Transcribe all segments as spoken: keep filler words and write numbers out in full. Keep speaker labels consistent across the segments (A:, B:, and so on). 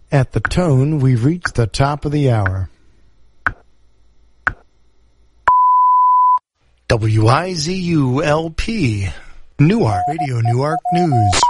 A: At the tone, we've reached the top of the hour. W I Z U L P, Newark, Radio Newark News.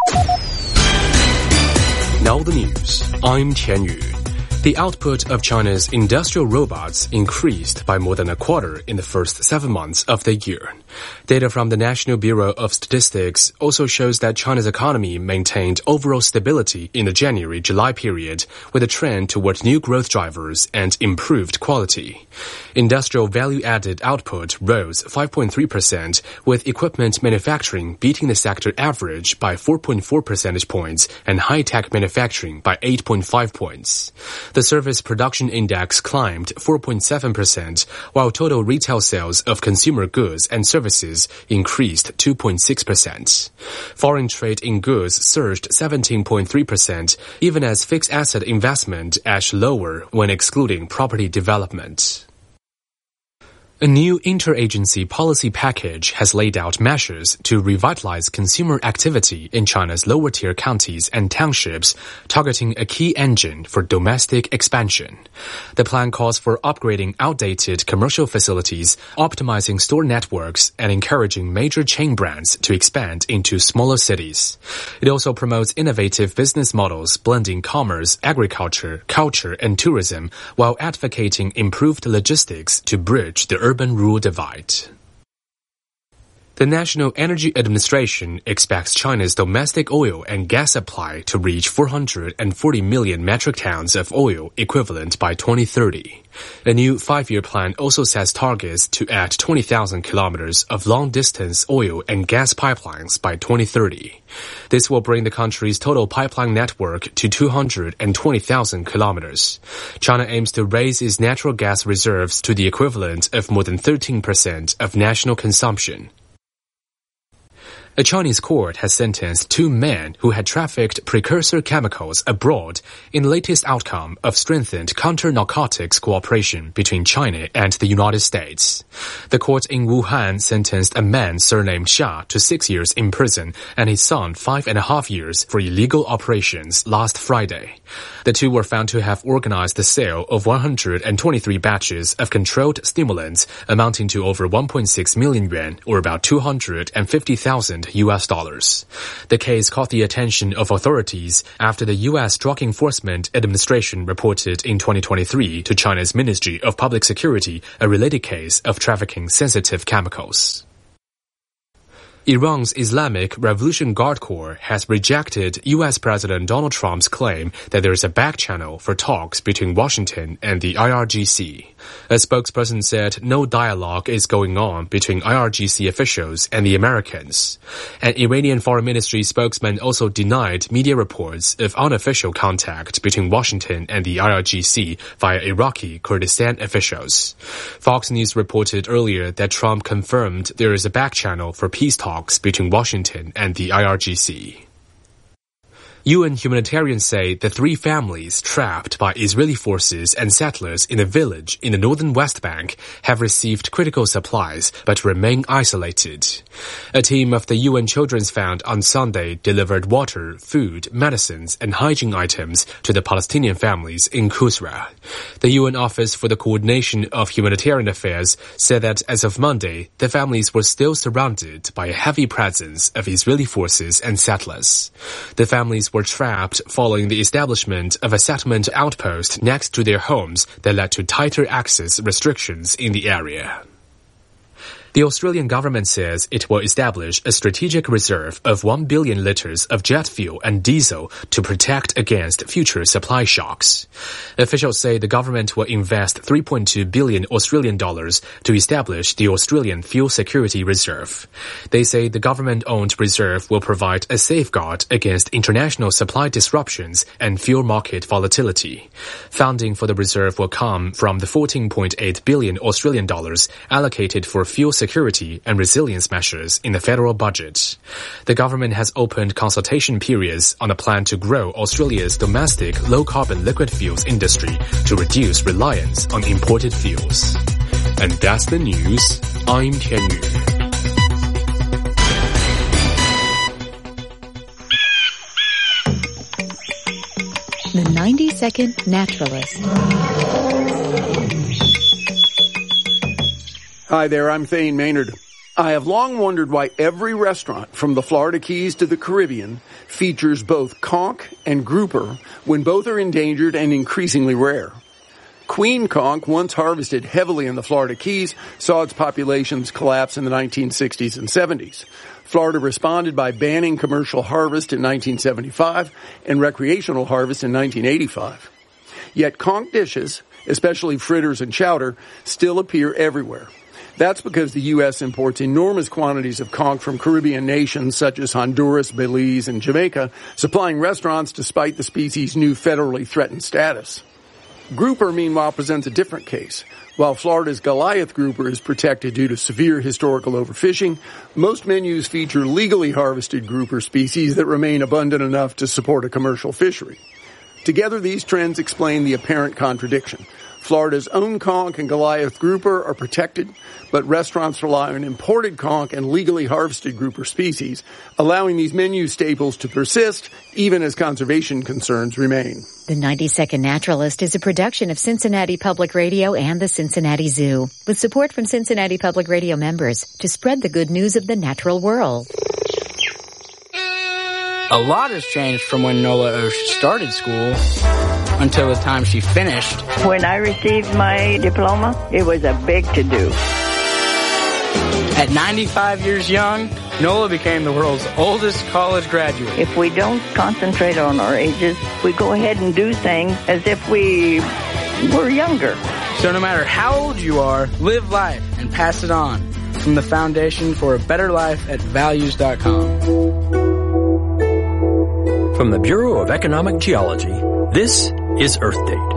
B: Now the news. I'm Tian Yu. The output of China's industrial robots increased by more than a quarter in the first seven months of the year. Data from the National Bureau of Statistics also shows that China's economy maintained overall stability in the January-July period, with a trend toward new growth drivers and improved quality. Industrial value-added output rose five point three percent, with equipment manufacturing beating the sector average by four point four percentage points and high-tech manufacturing by eight point five points. The service production index climbed four point seven percent, while total retail sales of consumer goods and services increased two point six percent. Foreign trade in goods surged seventeen point three percent, even as fixed asset investment edged lower when excluding property development. A new interagency policy package has laid out measures to revitalize consumer activity in China's lower-tier counties and townships, targeting a key engine for domestic expansion. The plan calls for upgrading outdated commercial facilities, optimizing store networks, and encouraging major chain brands to expand into smaller cities. It also promotes innovative business models blending commerce, agriculture, culture, and tourism, while advocating improved logistics to bridge the urban-rural divide. The National Energy Administration expects China's domestic oil and gas supply to reach four hundred forty million metric tons of oil equivalent by twenty thirty. A new five-year plan also sets targets to add twenty thousand kilometers of long-distance oil and gas pipelines by twenty thirty. This will bring the country's total pipeline network to two hundred twenty thousand kilometers. China aims to raise its natural gas reserves to the equivalent of more than thirteen percent of national consumption. A Chinese court has sentenced two men who had trafficked precursor chemicals abroad in the latest outcome of strengthened counter-narcotics cooperation between China and the United States. The court in Wuhan sentenced a man surnamed Xia to six years in prison and his son five and a half years for illegal operations last Friday. The two were found to have organized the sale of one hundred twenty-three batches of controlled stimulants amounting to over one point six million yuan, or about two hundred fifty thousand U S dollars. The case caught the attention of authorities after the U S Drug Enforcement Administration reported in twenty twenty-three to China's Ministry of Public Security a related case of trafficking sensitive chemicals. Iran's Islamic Revolution Guard Corps has rejected U S President Donald Trump's claim that there is a back channel for talks between Washington and the I R G C. A spokesperson said no dialogue is going on between I R G C officials and the Americans. An Iranian Foreign Ministry spokesman also denied media reports of unofficial contact between Washington and the I R G C via Iraqi Kurdistan officials. Fox News reported earlier that Trump confirmed there is a back channel for peace talks between Washington and the I R G C. U N humanitarians say the three families trapped by Israeli forces and settlers in a village in the northern West Bank have received critical supplies but remain isolated. A team of the U N Children's Fund on Sunday delivered water, food, medicines, and hygiene items to the Palestinian families in Kusra. The U N Office for the Coordination of Humanitarian Affairs said that as of Monday, the families were still surrounded by a heavy presence of Israeli forces and settlers. The families were trapped following the establishment of a settlement outpost next to their homes that led to tighter access restrictions in the area. The Australian government says it will establish a strategic reserve of one billion litres of jet fuel and diesel to protect against future supply shocks. Officials say the government will invest three point two billion Australian dollars to establish the Australian Fuel Security Reserve. They say the government-owned reserve will provide a safeguard against international supply disruptions and fuel market volatility. Funding for the reserve will come from the fourteen point eight billion Australian dollars allocated for fuel security and resilience measures in the federal budget. The government has opened consultation periods on a plan to grow Australia's domestic low-carbon liquid fuels industry to reduce reliance on imported fuels. And that's the news. I'm Tian Yu.
C: The ninety second Naturalist.
D: Hi there, I'm Thane Maynard. I have long wondered why every restaurant from the Florida Keys to the Caribbean features both conch and grouper when both are endangered and increasingly rare. Queen conch, once harvested heavily in the Florida Keys, saw its populations collapse in the nineteen sixties and seventies. Florida responded by banning commercial harvest in nineteen seventy-five and recreational harvest in nineteen eighty-five. Yet conch dishes, especially fritters and chowder, still appear everywhere. That's because the U S imports enormous quantities of conch from Caribbean nations such as Honduras, Belize, and Jamaica, supplying restaurants despite the species' new federally threatened status. Grouper, meanwhile, presents a different case. While Florida's Goliath grouper is protected due to severe historical overfishing, most menus feature legally harvested grouper species that remain abundant enough to support a commercial fishery. Together, these trends explain the apparent contradiction. Florida's own conch and Goliath grouper are protected, but restaurants rely on imported conch and legally harvested grouper species, allowing these menu staples to persist even as conservation concerns remain.
C: The ninety second Naturalist is a production of Cincinnati Public Radio and the Cincinnati Zoo, with support from Cincinnati Public Radio members to spread the good news of the natural world.
E: A lot has changed from when Nola Osh started school until the time she finished.
F: When I received my diploma, it was a big to-do.
E: At ninety-five years young, Nola became the world's oldest college graduate.
F: If we don't concentrate on our ages, we go ahead and do things as if we were younger.
E: So no matter how old you are, live life and pass it on. From the Foundation for a Better Life at values dot com.
G: From the Bureau of Economic Geology, this is Earth Date.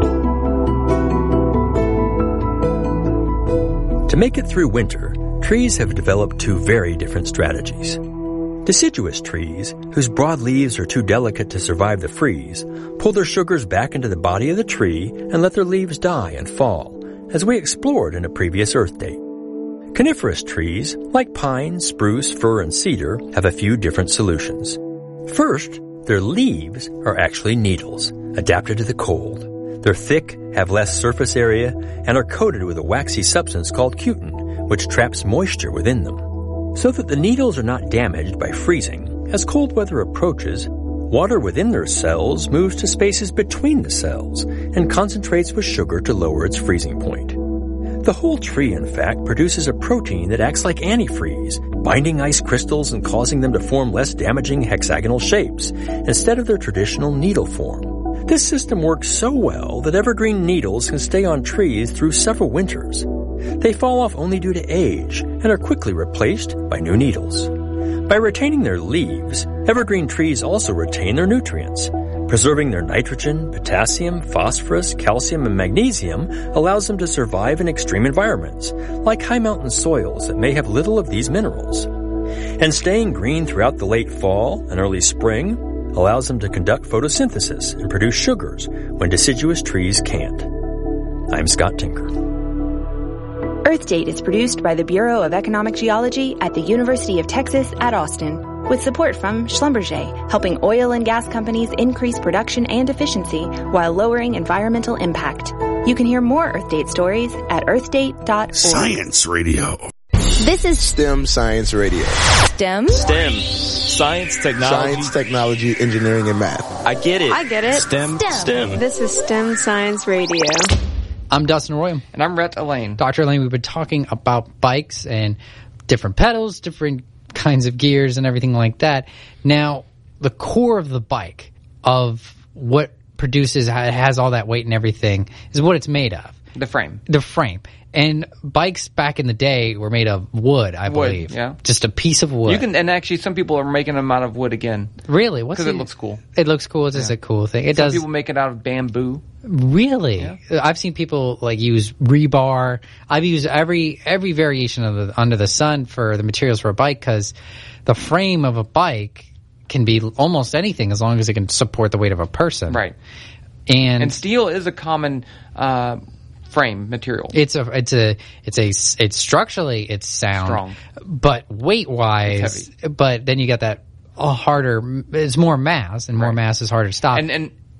G: To make it through winter, trees have developed two very different strategies. Deciduous trees, whose broad leaves are too delicate to survive the freeze, pull their sugars back into the body of the tree and let their leaves die and fall, as we explored in a previous Earth Date. Coniferous trees, like pine, spruce, fir, and cedar, have a few different solutions. First, their leaves are actually needles, adapted to the cold. They're thick, have less surface area, and are coated with a waxy substance called cutin, which traps moisture within them. So that the needles are not damaged by freezing, as cold weather approaches, water within their cells moves to spaces between the cells and concentrates with sugar to lower its freezing point. The whole tree, in fact, produces a protein that acts like antifreeze, binding ice crystals and causing them to form less damaging hexagonal shapes, instead of their traditional needle form. This system works so well that evergreen needles can stay on trees through several winters. They fall off only due to age and are quickly replaced by new needles. By retaining their leaves, evergreen trees also retain their nutrients. Preserving their nitrogen, potassium, phosphorus, calcium, and magnesium allows them to survive in extreme environments, like high mountain soils that may have little of these minerals. And staying green throughout the late fall and early spring allows them to conduct photosynthesis and produce sugars when deciduous trees can't. I'm Scott Tinker.
H: Earth Date is produced by the Bureau of Economic Geology at the University of Texas at Austin, with support from Schlumberger, helping oil and gas companies increase production and efficiency while lowering environmental impact. You can hear more Earth Date stories at earth date dot org.
I: Science Radio.
J: This is
K: STEM Science Radio.
J: STEM?
L: STEM. Science, technology.
K: Science, technology, engineering, and math.
L: I get it.
J: I get it.
L: STEM.
J: STEM.
L: STEM.
M: This is STEM Science Radio.
N: I'm Dustin Royam.
O: And I'm Rhett Elaine.
N: Doctor Elaine, we've been talking about bikes and different pedals, different kinds of gears and everything like that. Now, the core of the bike, of what produces, has all that weight and everything, is what it's made of.
O: The frame.
N: The frame. And bikes back in the day were made of wood, I
O: wood,
N: believe.
O: Yeah.
N: Just a piece of wood.
O: You can, and actually, some people are making them out of wood again.
N: Really? What's
O: Because it looks cool.
N: It looks cool. It's yeah. just a cool thing. It
O: some
N: does.
O: Some people make it out of bamboo.
N: Really?
O: Yeah.
N: I've seen people like use rebar. I've used every every variation of the under the sun for the materials for a bike, because the frame of a bike can be almost anything as long as it can support the weight of a person.
O: Right.
N: And,
O: and steel is a common uh, frame material.
N: It's a it's a it's a it's structurally it's sound,
O: strong,
N: but weight wise, but then you got that uh, harder. It's more mass, and more right. mass is harder to stop.
O: And and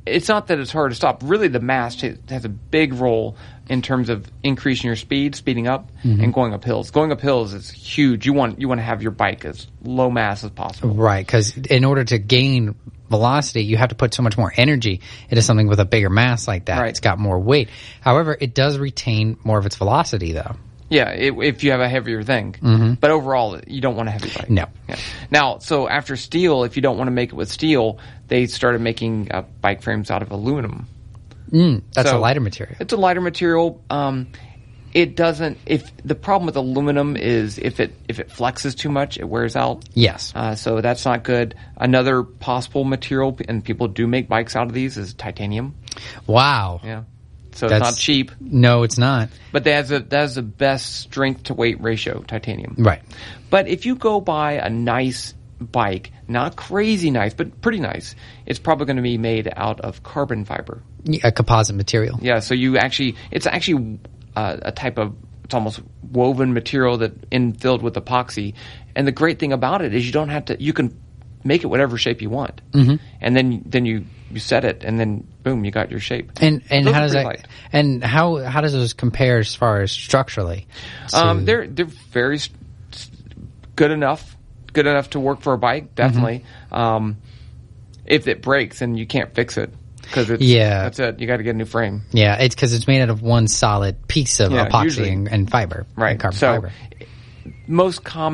O: it's not that it's hard to stop. Really, the mass t- has a big role in terms of increasing your speed, speeding up, mm-hmm. and going up hills. Going up hills is huge. You want you want to have your bike as low mass as possible.
N: Right, because in order to gain velocity, you have to put so much more energy into something with a bigger mass like that.
O: Right.
N: It's got more weight. However, it does retain more of its velocity, though.
O: Yeah, it, if you have a heavier thing.
N: Mm-hmm.
O: But overall, you don't want a heavy bike.
N: No.
O: Yeah. Now, so after steel, if you don't want to make it with steel, they started making uh, bike frames out of aluminum.
N: Mm, that's
O: so
N: a lighter material.
O: It's a lighter material. Um, it doesn't. If the problem with aluminum is if it if it flexes too much, it wears out.
N: Yes.
O: Uh, so that's not good. Another possible material, and people do make bikes out of these, is titanium.
N: Wow.
O: Yeah. So
N: That's,
O: it's not cheap.
N: No, it's not.
O: But that has, a, that has the best strength to weight ratio, titanium.
N: Right.
O: But if you go buy a nice bike, not crazy nice, but pretty nice, it's probably going to be made out of carbon fiber.
N: A composite material.
O: Yeah, so you actually, it's actually uh, a type of, it's almost woven material that in filled with epoxy. And the great thing about it is you don't have to, you can make it whatever shape you want.
N: Mm-hmm.
O: And then then you, you set it, and then boom, you got your shape.
N: And and
O: Those
N: how
O: are
N: does
O: pretty
N: that
O: light.
N: and how how does those compare as far as structurally?
O: Um, they're they're very s- good enough, good enough to work for a bike. Definitely. Mm-hmm. Um, if it breaks, then you can't fix it because it's
N: yeah,
O: that's it. You got to get a new frame.
N: Yeah, it's because it's made out of one solid piece of
O: Yeah,
N: epoxy
O: usually.
N: and, and fiber,
O: Right.
N: and carbon
O: so
N: fiber.
O: Most common.